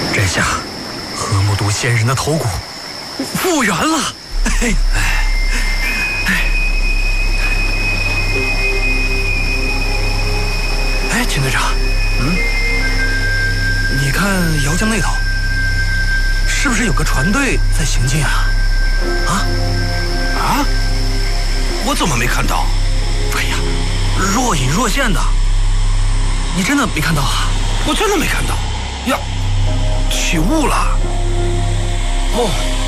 这下河姆渡仙人的头骨复原了。哎，秦队长，你看姚江那头，是不是有个船队在行进啊？ 我怎么没看到？ 哎呀，若隐若现的，你真的没看到啊？ 我真的没看到呀，起雾了。哦。